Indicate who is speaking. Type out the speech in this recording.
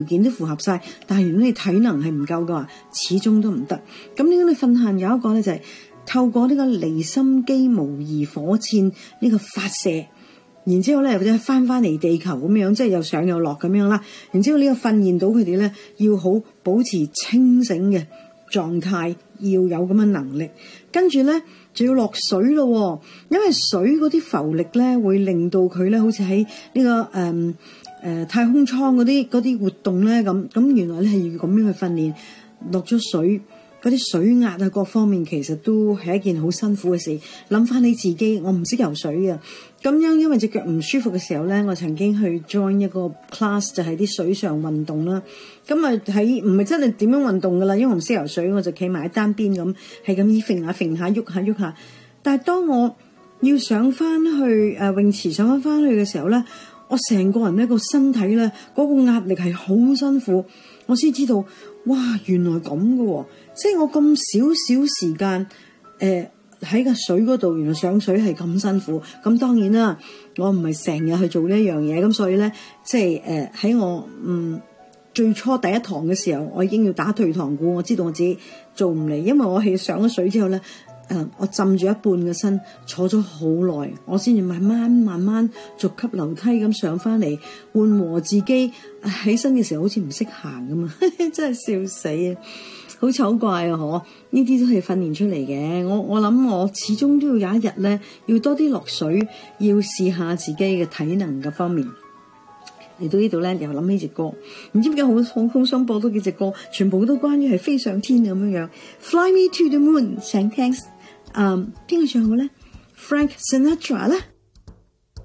Speaker 1: 件都符合晒，但係如果你體能係唔夠嘅話，始終都唔得。咁呢個你訓行有一個咧就係透過呢個離心機模擬火箭呢個發射，然之後咧或者翻嚟地球咁樣，即係又上又落咁樣啦。然之後呢個訓練到佢哋咧要好保持清醒嘅狀態，要有咁嘅能力。跟住咧就要落水咯，因為水嗰啲浮力咧會令到佢咧好似喺呢個太空艙嗰啲活動咧咁原來咧係要咁樣去訓練。落咗水嗰啲水壓啊各方面其實都係一件好辛苦嘅事。諗翻你自己，我唔識游水啊，咁樣因為隻腳唔舒服嘅時候咧，我曾經去 join 一個 class 就係啲水上運動啦。咁啊喺唔係真係點樣運動噶啦，因為我唔識游水，我就企埋喺單邊咁係咁依揈下揈下喐下。但係當我要上翻去泳池上翻去嘅時候咧，我成個人咧個身體咧嗰個壓力係好辛苦，我先知道哇原來咁嘅喎，即係我咁少時間喺個水嗰度，原來上水係咁辛苦。咁當然啦，我唔係成日去做呢一樣嘢，咁所以咧即係喺我最初第一堂嘅時候，我已經要打退堂鼓，我知道我自己做唔嚟，因為我係上咗水之後咧。我浸住一半嘅身，坐咗好耐，我先至慢慢逐級樓梯咁上翻嚟，緩和自己。起身嘅時候好似唔識行咁嘛，真係笑死啊！好醜怪啊！嗬，呢啲都係訓練出嚟嘅。我諗我始終都要有一日咧，要多啲落水，要試下自己嘅體能嘅方面。嚟到呢度咧，又諗起隻歌，唔知點解好想播多幾隻歌，全部都關於係飛上天咁樣。Fly Me to the Moon， 想聽邊個唱好咧？ Frank Sinatra 咧。